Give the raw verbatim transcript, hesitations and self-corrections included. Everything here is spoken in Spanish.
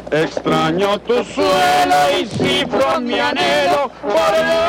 Extraño tu suelo y cifro mi anhelo por el